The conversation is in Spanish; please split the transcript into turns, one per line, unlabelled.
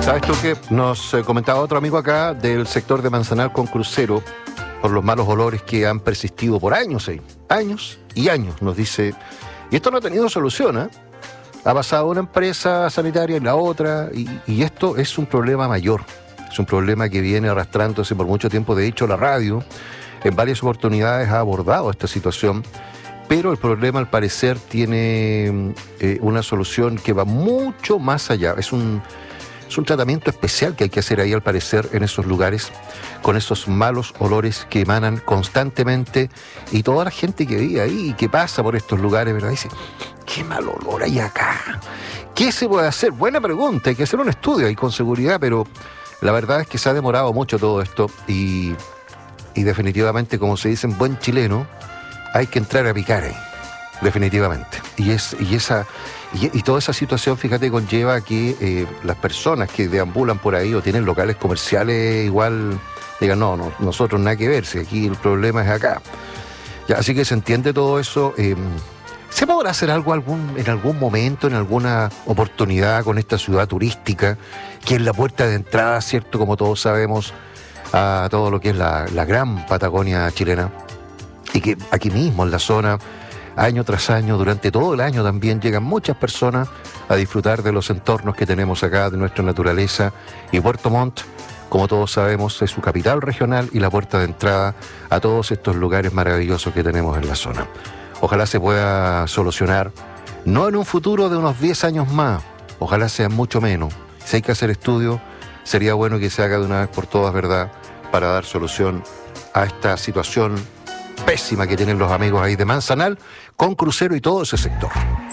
¿Sabes tú que nos comentaba otro amigo acá del sector de Manzanal con crucero por los malos olores que han persistido por años ahí? Años y años, nos dice. Y esto no ha tenido solución, ¿eh? Ha pasado una empresa sanitaria y la otra, y esto es un problema mayor. Es un problema que viene arrastrándose por mucho tiempo. De hecho, la radio en varias oportunidades ha abordado esta situación, pero el problema al parecer tiene una solución que va mucho más allá. Es un tratamiento especial que hay que hacer ahí, al parecer, en esos lugares, con esos malos olores que emanan constantemente, y toda la gente que vive ahí y que pasa por estos lugares, ¿verdad? Dice, qué mal olor hay acá. ¿Qué se puede hacer? Buena pregunta, hay que hacer un estudio ahí con seguridad, pero la verdad es que se ha demorado mucho todo esto, y definitivamente, como se dice en buen chileno, hay que entrar a picar ahí, definitivamente. Y toda esa situación, fíjate, conlleva que las personas que deambulan por ahí o tienen locales comerciales igual digan, no, nosotros nada que ver, si aquí el problema es acá. Ya, así que se entiende todo eso. ¿Se podrá hacer algo en algún momento, en alguna oportunidad con esta ciudad turística, que es la puerta de entrada, cierto, como todos sabemos, a todo lo que es la gran Patagonia chilena? Y que aquí mismo, en la zona, año tras año, durante todo el año también llegan muchas personas a disfrutar de los entornos que tenemos acá, de nuestra naturaleza. Y Puerto Montt, como todos sabemos, es su capital regional y la puerta de entrada a todos estos lugares maravillosos que tenemos en la zona. Ojalá se pueda solucionar, no en un futuro de unos 10 años más, ojalá sea mucho menos. Si hay que hacer estudio, sería bueno que se haga de una vez por todas, ¿verdad?, para dar solución a esta situación pésima que tienen los amigos ahí de Manzanal con crucero y todo ese sector.